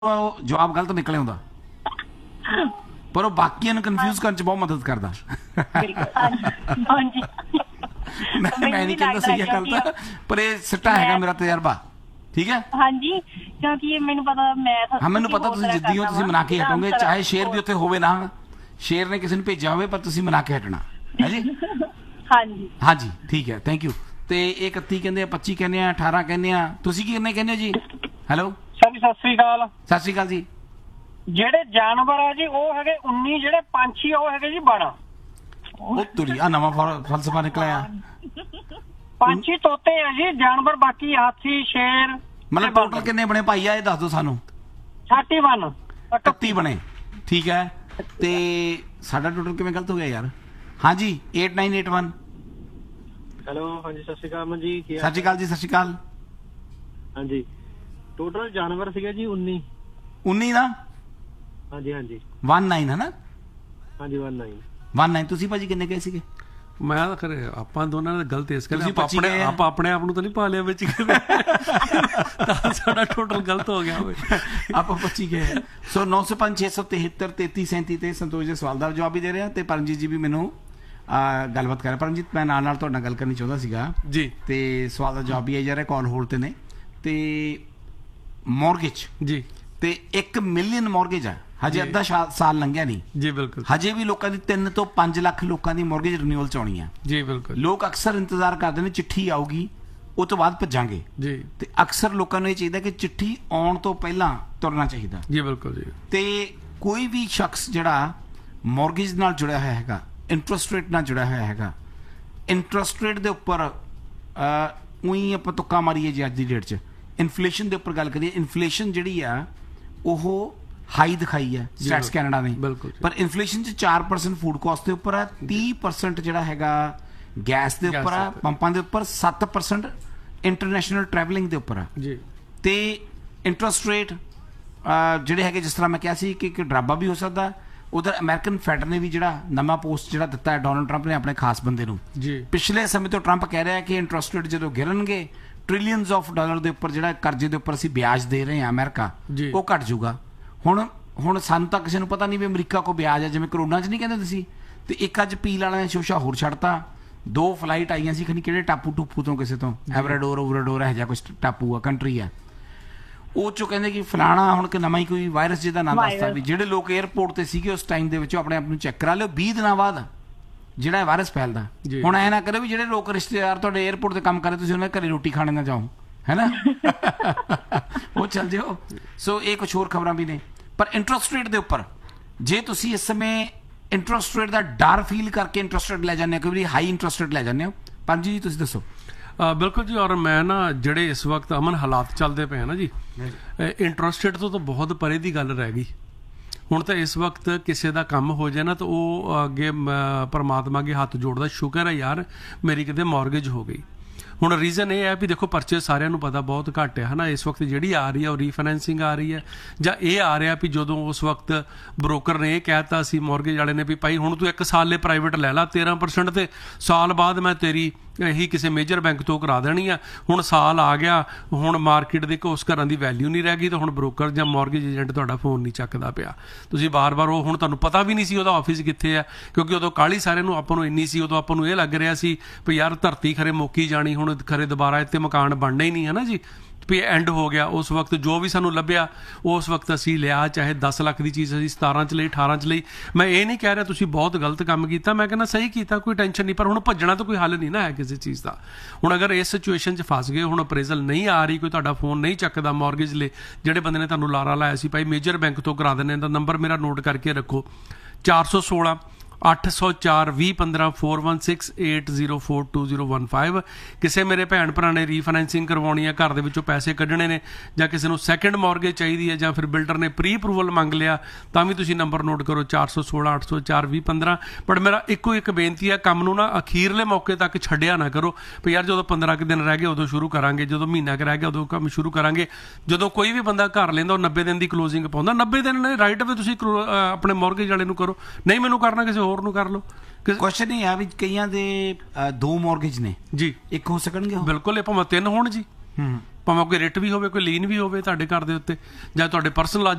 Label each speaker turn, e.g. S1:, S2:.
S1: ਜਵਾਬ ਗਲਤ ਨਿਕਲਿਆ ਹੁੰਦਾ ਪਰ ਉਹ ਬਾਕੀਆਂ ਨੂੰ ਕਨਫਿਊਜ਼ ਕਰਨ ਚ ਬਹੁਤ ਮਦਦ ਕਰਦਾ। ਮੈਂ ਨਹੀਂ ਕਹਿੰਦਾ ਸਹੀ ਗੱਲ ਤਾਂ, ਪਰ ਇਹ ਸਿੱਟਾ ਹੈਗਾ ਮੇਰਾ ਤਜਰਬਾ। ਠੀਕ ਹੈ
S2: ਹਾਂਜੀ, ਕਿਉਂਕਿ ਮੈਨੂੰ ਪਤਾ
S1: ਹਾਂ ਮੈਨੂੰ ਪਤਾ ਤੁਸੀਂ ਜਿੱਦੀ ਹੋ, ਤੁਸੀਂ ਮਨਾ ਕੇ ਹਟੋਗੇ, ਚਾਹੇ ਸ਼ੇਰ ਵੀ ਉੱਥੇ ਹੋਵੇ ਨਾ, ਸ਼ੇਰ ਨੇ ਕਿਸੇ ਨੂੰ ਭੇਜਿਆ ਹੋਵੇ, ਪਰ ਤੁਸੀਂ ਮਨਾ ਕੇ ਹਟਣਾ ਹੈ ਜੀ।
S2: ਹਾਂਜੀ
S1: ਹਾਂਜੀ ਠੀਕ ਹੈ, ਥੈਂਕ ਯੂ। ਤੇ ਇਹ 31 ਕਹਿੰਦੇ ਆ, 25 ਕਹਿੰਦੇ ਆ, 18 ਕਹਿੰਦੇ ਆ, ਤੁਸੀਂ ਕੀ ਕਿੰਨੇ ਕਹਿੰਦੇ ਹੋ ਜੀ? ਹੈਲੋ
S3: ਸਰ ਜੀ, ਸਤਿ ਸ੍ਰੀ ਅਕਾਲ।
S1: ਸਤਿ ਸ੍ਰੀ ਅਕਾਲ ਜੀ।
S3: ਜਿਹੜੇ ਜਾਨਵਰ ਆ ਜੀ ਉਹ ਹੈਗੇ 19, ਜਿਹੜੇ ਪੰਛੀ ਉਹ ਹੈਗੇ ਜੀ 12।
S1: ਉਹ ਤੁਰੀ ਆ ਨਵਾਂ ਫਲਸਫਾ ਨਿਕਲਿਆ।
S3: ਪੰਛੀ ਤੋਤੇ ਆ ਜੀ, ਜਾਨਵਰ ਬਾਕੀ ਹਾਥੀ, ਸ਼ੇਰ।
S1: ਮਤਲਬ ਟੋਟਲ ਕਿੰਨੇ ਬਣੇ ਭਾਈ ਆ, ਇਹ ਦੱਸ ਦਿਓ ਸਾਨੂੰ।
S3: 31
S1: 31 ਬਣੇ। ਠੀਕ ਹੈ, ਤੇ ਸਾਡਾ ਟੋਟਲ ਕਿਵੇਂ ਗਲਤ ਹੋ ਗਿਆ ਯਾਰ? ਹਾਂਜੀ 8981।
S4: ਹੈਲੋ, ਹਾਂਜੀ ਸਤਿ ਸ਼੍ਰੀ ਅਕਾਲ ਮਨ ਜੀ।
S1: ਸਤਿ ਸ਼੍ਰੀ ਅਕਾਲ ਜੀ। ਸਤਿ ਸ਼੍ਰੀ ਅਕਾਲ।
S4: ਹਾਂਜੀ, ਟੋਟਲ ਜਾਨਵਰ ਸੀਗਾ ਜੀ 19।
S1: 19 ਨਾ?
S4: ਹਾਂਜੀ ਹਾਂਜੀ
S1: 19 ਹੈ ਨਾ?
S4: ਹਾਂਜੀ 19।
S1: 19 ਤੁਸੀਂ ਭਾਜੀ ਕਿੰਨੇ ਕਹੇ ਸੀਗੇ?
S5: ਮੈਂ ਤਾਂ ਕਰੇ ਆਪਾਂ ਦੋਨਾਂ ਨੇ ਗਲਤ ਇਸ ਕਰਕੇ
S1: ਆਪਾਂ
S5: ਆਪਣੇ ਆਪ ਨੂੰ ਤਾਂ ਨਹੀਂ ਪਾ ਲਿਆ ਵਿੱਚ ਤਾਂ ਸਾਡਾ ਟੋਟਲ ਗਲਤ ਹੋ ਗਿਆ ਹੋਵੇ।
S1: ਆਪਾਂ 25 ਗਏ। ਸੋ 905 673 3337 ਤੇ ਸੰਤੋਸ਼ ਦੇ ਸਵਾਲ ਦਾ ਜਵਾਬ ਵੀ ਦੇ ਰਿਹਾ, ਤੇ ਪਰਮਜੀਤ ਜੀ ਵੀ ਮੈਨੂੰ ਗੱਲਬਾਤ ਕਰ ਰਿਹਾ। ਪਰਮਜੀਤ ਮੈਂ ਨਾਲ ਤੁਹਾਡੇ ਨਾਲ ਗੱਲ ਕਰਨੀ ਚਾਹੁੰਦਾ ਸੀਗਾ
S5: ਜੀ,
S1: ਤੇ ਸਵਾਲ ਦਾ ਜਵਾਬ ਵੀ ਆਈ ਜਾ ਰਿਹਾ, ਕਾਲ ਹੋਲਡ ਤੇ ਨੇ। ਤੇ ਮੌਰਗੇਜ
S5: ਜੀ,
S1: ਤੇ 1 ਮਿਲੀਅਨ ਮੌਰਗੇਜ ਆ, ਹਜੇ ਅੱਧਾ ਸਾਲ ਲੰਘਿਆ ਨਹੀਂ
S5: ਜੀ, ਬਿਲਕੁਲ।
S1: ਹਜੇ ਵੀ ਲੋਕਾਂ ਦੀ 3 ਤੋਂ 5 ਲੱਖ ਲੋਕਾਂ ਦੀ ਮੌਰਗੇਜ ਰਿਨਿਊਅਲ ਚ ਆਉਣੀ ਆ
S5: ਜੀ, ਬਿਲਕੁਲ।
S1: ਲੋਕ ਅਕਸਰ ਇੰਤਜ਼ਾਰ ਕਰਦੇ ਨੇ ਚਿੱਠੀ ਆਊਗੀ, ਉਹ ਤੋਂ ਬਾਅਦ ਭੱਜਾਂਗੇ
S5: ਜੀ,
S1: ਤੇ ਅਕਸਰ ਲੋਕਾਂ ਨੂੰ ਇਹ ਚਾਹੀਦਾ ਕਿ ਚਿੱਠੀ ਆਉਣ ਤੋਂ ਪਹਿਲਾਂ ਤੁਰਨਾ ਚਾਹੀਦਾ
S5: ਜੀ, ਬਿਲਕੁਲ ਜੀ। ਤੇ
S1: ਕੋਈ ਵੀ ਸ਼ਖਸ ਜਿਹੜਾ ਮੌਰਗੇਜ ਨਾਲ ਜੁੜਿਆ ਹੋਇਆ ਹੈਗਾ, ਇੰਟਰਸਟ ਰੇਟ ਨਾਲ ਜੁੜਿਆ ਹੋਇਆ ਹੈਗਾ, ਇੰਟਰਸਟ ਰੇਟ ਦੇ ਉੱਪਰ ਉਹੀ ਆਪਾਂ ਤੁੱਕਾ ਮਾਰੀਏ ਜੀ ਅੱਜ ਦੀ ਡੇਟ 'ਚ, ਇਨਫਲੇਸ਼ਨ ਦੇ ਉੱਪਰ ਗੱਲ ਕਰੀਏ, ਇਨਫਲੇਸ਼ਨ ਜਿਹੜੀ ਆ ਉਹ ਹਾਈ ਦਿਖਾਈ ਹੈ ਸਟੈਟਸ ਕੈਨੇਡਾ ਨੇ, ਪਰ ਇਨਫਲੇਸ਼ਨ 'ਚ 4% ਫੂਡ ਕਾਸਟ ਦੇ ਉੱਪਰ ਆ, 30% ਜਿਹੜਾ ਹੈਗਾ ਗੈਸ ਦੇ ਉੱਪਰ ਆ, ਪੰਪਾਂ ਦੇ ਉੱਪਰ, 7% ਇੰਟਰਨੈਸ਼ਨਲ ਟਰੈਵਲਿੰਗ ਦੇ ਉੱਪਰ ਆ ਜੀ। ਤੇ ਇੰਟਰਸਟ ਰੇਟ ਜਿਹੜੇ ਹੈਗੇ, ਜਿਸ ਤਰ੍ਹਾਂ ਮੈਂ ਕਿਹਾ ਸੀ ਕਿ ਇੱਕ ਡਰਾਬਾ ਵੀ ਹੋ ਸਕਦਾ। ਉਧਰ ਅਮਰੀਕਨ ਫੈਡ ਨੇ ਵੀ ਜਿਹੜਾ ਨਵਾਂ ਪੋਸਟ ਜਿਹੜਾ ਦਿੱਤਾ ਹੈ ਡੋਨਲਡ ਟਰੰਪ ਨੇ ਆਪਣੇ ਖਾਸ ਬੰਦੇ ਨੂੰ, ਪਿਛਲੇ ਸਮੇਂ ਤੋਂ ਟਰੰਪ ਕਹਿ ਰਿਹਾ ਕਿ ਇੰਟਰਸਟ ਰੇਟ ਜਦੋਂ ਗਿਰਨਗੇ, ਟ੍ਰਿਲੀਅਨਸ ਆਫ ਡਾਲਰ ਦੇ ਉੱਪਰ ਜਿਹੜਾ ਕਰਜ਼ੇ ਦੇ ਉੱਪਰ ਅਸੀਂ ਵਿਆਜ ਦੇ ਰਹੇ ਹਾਂ ਅਮਰੀਕਾ, ਉਹ ਘਟ ਜਾਊਗਾ। ਹੁਣ ਸਾਨੂੰ ਤਾਂ ਕਿਸੇ ਨੂੰ ਪਤਾ ਨਹੀਂ ਵੀ ਅਮਰੀਕਾ ਕੋ ਵਿਆਜ ਹੈ, ਜਿਵੇਂ ਕਰੋਨਾ 'ਚ ਨਹੀਂ ਕਹਿੰਦੇ ਤੁਸੀਂ। ਤੇ ਇੱਕ ਅੱਜ ਪੀਲ ਵਾਲਿਆਂ ਨੇ ਸ਼ੋਸ਼ਾ ਹੋਰ ਛੱਡਤਾ, 2 ਫਲਾਈਟ ਆਈਆਂ ਸੀ ਖਨੀ ਕਿਹੜੇ ਟਾਪੂ ਤੋਂ ਕਿਸੇ ਤੋਂ, ਐਵਰਾਡੋਰ ਉਵਰਾਡੋਰ ਇਹੋ ਜਿਹਾ ਕੁਛ ਟਾਪੂ ਆ, ਕੰਟਰੀ ਆ, ਉਹ ਚੋਂ ਕਹਿੰਦੇ ਕਿ ਫਲਾਣਾ ਹੁਣ ਕਿ ਨਵਾਂ ਹੀ ਕੋਈ ਵਾਇਰਸ ਜਿਹਦਾ ਨਾਮ ਦੱਸਦਾ ਵੀ ਜਿਹੜੇ ਲੋਕ ਏਅਰਪੋਰਟ ਤੇ ਸੀਗੇ ਉਸ ਟਾਈਮ ਦੇ ਵਿੱਚ ਆਪਣੇ ਆਪ ਨੂੰ ਚੈੱਕ ਕਰਾ ਲਿਓ, 20 ਦਿਨਾਂ ਬਾਅਦ ਜਿਹੜਾ ਵਾਇਰਸ ਫੈਲਦਾ। ਹੁਣ ਐ ਨਾ ਕਰੋ ਵੀ ਜਿਹੜੇ ਲੋਕ ਰਿਸ਼ਤੇਦਾਰ ਤੁਹਾਡੇ ਏਅਰਪੋਰਟ ਤੇ ਕੰਮ ਕਰਦੇ ਤੁਸੀਂ ਉਹਨਾਂ ਦੇ ਘਰੇ ਰੋਟੀ ਖਾਣੇ ਨਾ ਜਾਓ, ਹੈ ਨਾ ਉਹ ਚੱਲ ਜਿਓ। ਸੋ ਇਹ ਕੁਛ ਹੋਰ ਖਬਰਾਂ ਵੀ ਨੇ। ਪਰ ਇੰਟਰਸਟ ਰੇਟ ਦੇ ਉੱਪਰ ਜੇ ਤੁਸੀਂ ਇਸ ਸਮੇਂ ਇੰਟਰਸਟ ਰੇਟ ਦਾ ਡਰ ਫੀਲ ਕਰਕੇ ਇੰਟਰਸਟ ਰੇਟ ਲੈ ਜਾਂਦੇ ਹੋ, ਕਈ ਵਾਰੀ ਹਾਈ ਇੰਟਰਸਟ ਰੇਟ ਲੈ ਜਾਂਦੇ ਹੋ, ਪੰਜ ਜੀ ਤੁਸੀਂ ਦੱਸੋ।
S5: ਬਿਲਕੁਲ ਜੀ। ਔਰ ਮੈਂ ਨਾ ਜਿਹੜੇ ਇਸ ਵਕਤ ਅਮਨ ਹਾਲਾਤ ਚੱਲਦੇ ਪਏ ਨਾ ਜੀ, ਇੰਟਰਸਟ ਰੇਟ ਤੋਂ ਤਾਂ ਬਹੁਤ ਪਰੇ ਦੀ ਗੱਲ ਰਹਿ ਗਈ। ਹੁਣ ਤਾਂ ਇਸ ਵਕਤ ਕਿਸੇ ਦਾ ਕੰਮ ਹੋ ਜਾਏ ਨਾ ਤਾਂ ਉਹ ਅੱਗੇ ਪਰਮਾਤਮਾ ਅੱਗੇ ਹੱਥ ਜੋੜਦਾ, ਸ਼ੁਕਰ ਹੈ ਯਾਰ ਮੇਰੀ ਕਿਤੇ ਮੌਰਗੇਜ ਹੋ ਗਈ। ਹੁਣ ਰੀਜ਼ਨ ਇਹ ਹੈ ਵੀ ਦੇਖੋ ਪਰਚੇਸ ਸਾਰਿਆਂ ਨੂੰ ਪਤਾ ਬਹੁਤ ਘੱਟ ਹੈ ਨਾ, ਇਸ ਵਕਤ ਜਿਹੜੀ ਆ ਰਹੀ ਹੈ ਉਹ ਰੀਫਾਈਨੈਂਸਿੰਗ ਆ ਰਹੀ ਹੈ, ਜਾਂ ਇਹ ਆ ਰਿਹਾ ਵੀ ਜਦੋਂ ਉਸ ਵਕਤ ਬ੍ਰੋਕਰ ਨੇ ਇਹ ਕਹਿਤਾ ਸੀ ਮੌਰਗੇਜ ਵਾਲੇ ਨੇ ਵੀ ਭਾਈ ਹੁਣ ਤੂੰ 1 ਸਾਲ ਲਈ ਪ੍ਰਾਈਵੇਟ ਲੈ ਲਾ 13%, ਤੇ ਸਾਲ ਬਾਅਦ ਮੈਂ ਤੇਰੀ ਇਹੀ ਕਿਸੇ ਮੇਜਰ ਬੈਂਕ ਤੋਂ ਕਰਾ ਦੇਣੀ ਆ। ਹੁਣ ਸਾਲ ਆ ਗਿਆ, ਹੁਣ ਮਾਰਕੀਟ ਦੇ ਉਸ ਘਰਾਂ ਦੀ ਵੈਲਿਊ ਨਹੀਂ ਰਹਿ ਗਈ, ਤਾਂ ਹੁਣ ਬ੍ਰੋਕਰ ਜਾਂ ਮੌਰਗੇਜ ਏਜੰਟ ਤੁਹਾਡਾ ਫੋਨ ਨਹੀਂ ਚੱਕਦਾ ਪਿਆ। ਤੁਸੀਂ ਬਾਰ-ਬਾਰ ਉਹ ਹੁਣ ਤੁਹਾਨੂੰ ਪਤਾ ਵੀ ਨਹੀਂ ਸੀ ਉਹਦਾ ਆਫਿਸ ਕਿੱਥੇ ਆ, ਕਿਉਂਕਿ ਉਦੋਂ ਕਾਹਲੀ ਸਾਰਿਆਂ ਨੂੰ ਆਪਾਂ ਨੂੰ ਇੰਨੀ ਸੀ, ਉਦੋਂ ਆਪਾਂ ਨੂੰ ਇਹ ਲੱਗ ਰਿਹਾ ਸੀ ਵੀ ਯਾਰ ਧਰਤੀ ਖਰੇ ਮੁੱਕੀ ਜਾਣੀ, ਹੁਣ ਖਰੇ ਦੁਬਾਰਾ ਇੱਥੇ ਮਕਾਨ ਬਣਨਾ ਹੀ ਨਹੀਂ, ਹੈ ਨਾ ਜੀ, ਵੀ ਐਂਡ ਹੋ ਗਿਆ। ਉਸ ਵਕਤ ਜੋ ਵੀ ਸਾਨੂੰ ਲੱਭਿਆ ਉਸ ਵਕਤ ਅਸੀਂ ਲਿਆ, ਚਾਹੇ 10 ਲੱਖ ਦੀ ਚੀਜ਼ ਅਸੀਂ 17 'ਚ ਲਈ, 18 'ਚ ਲਈ। ਮੈਂ ਇਹ ਨਹੀਂ ਕਹਿ ਰਿਹਾ ਤੁਸੀਂ ਬਹੁਤ ਗਲਤ ਕੰਮ ਕੀਤਾ, ਮੈਂ ਕਹਿੰਦਾ ਸਹੀ ਕੀਤਾ, ਕੋਈ ਟੈਨਸ਼ਨ ਨਹੀਂ। ਪਰ ਹੁਣ ਭੱਜਣਾ ਤਾਂ ਕੋਈ ਹੱਲ ਨਹੀਂ ਨਾ ਹੈ ਕਿਸੇ ਚੀਜ਼ ਦਾ। ਹੁਣ ਅਗਰ ਇਸ ਸਿਚੁਏਸ਼ਨ 'ਚ ਫਸ ਗਏ, ਹੁਣ ਅਪਰੇਜ਼ਲ ਨਹੀਂ ਆ ਰਹੀ, ਕੋਈ ਤੁਹਾਡਾ ਫੋਨ ਨਹੀਂ ਚੱਕਦਾ ਮੌਰਗੇਜ ਲਈ, ਜਿਹੜੇ ਬੰਦੇ ਨੇ ਤੁਹਾਨੂੰ ਲਾਰਾ ਲਾਇਆ ਸੀ ਭਾਈ ਮੇਜਰ ਬੈਂਕ ਤੋਂ ਕਰਾ ਦਿੰਦੇ ਤਾਂ ਨੰਬਰ ਮੇਰਾ ਨੋਟ ਕਰਕੇ ਰੱਖੋ, 416 804 2015 4168042015। ਕਿਸੇ ਮੇਰੇ ਭੈਣ ਭਰਾ ਨੇ ਰੀਫਾਈਨੈਂਸਿੰਗ ਕਰਵਾਉਣੀ ਹੈ, ਘਰ ਦੇ ਵਿੱਚੋਂ ਪੈਸੇ ਕੱਢਣੇ ਨੇ, ਜਾਂ ਕਿਸੇ ਨੂੰ ਸੈਕਿੰਡ ਮੌਰਗੇਜ ਚਾਹੀਦੀ ਹੈ, ਜਾਂ ਫਿਰ ਬਿਲਡਰ ਨੇ ਪ੍ਰੀ ਅਪਰੂਵਲ ਮੰਗ ਲਿਆ, ਤਾਂ ਵੀ ਤੁਸੀਂ ਨੰਬਰ ਨੋਟ ਕਰੋ 416 804 2015। ਪਰ ਮੇਰਾ ਇੱਕੋ ਇੱਕ ਬੇਨਤੀ ਹੈ, ਕੰਮ ਨੂੰ ਨਾ ਅਖੀਰਲੇ ਮੌਕੇ ਤੱਕ ਛੱਡਿਆ ਨਾ ਕਰੋ ਵੀ ਯਾਰ ਜਦੋਂ 15 ਕੁ ਦਿਨ ਰਹਿ ਗਏ ਉਦੋਂ ਸ਼ੁਰੂ ਕਰਾਂਗੇ, ਜਦੋਂ ਮਹੀਨਾ ਕੁ ਰਹਿ ਗਿਆ ਉਦੋਂ ਕੰਮ ਸ਼ੁਰੂ ਕਰਾਂਗੇ। ਜਦੋਂ ਕੋਈ ਵੀ ਬੰਦਾ ਘਰ ਲੈਂਦਾ ਉਹ 90 ਦਿਨ ਦੀ ਕਲੋਜ਼ਿੰਗ ਪਾਉਂਦਾ, 90 ਦਿਨ ਨੇ ਰਾਈਟ ਅਵੇ ਤੁਸੀਂ ਆਪਣੇ ਮੌਰਗੇਜ ਵਾਲੇ ਨੂੰ ਕਰੋ, ਨਹੀਂ ਮੈਨੂੰ ਕਰਨਾ ਕਿਸੇ ਹੋਰ ਨੂੰ ਕਰ ਲਓ।
S1: ਕੁਐਸਚਨ ਇਹ ਆ ਵੀ ਕਈਆਂ ਦੇ 2 ਮੌਰਗੇਜ ਨੇ ਜੀ, 1 ਹੋ ਸਕਣਗੇ?
S5: ਬਿਲਕੁਲ, ਇਹ ਭਾਵੇਂ 3 ਹੋਣ ਜੀ। ਭਾਵੇਂ ਕੋਈ ਰਿਟ ਵੀ ਹੋਵੇ, ਕੋਈ ਲੀਨ ਵੀ ਹੋਵੇ ਤੁਹਾਡੇ ਘਰ ਦੇ ਉੱਤੇ, ਜਾਂ ਤੁਹਾਡੇ ਪਰਸਨਲ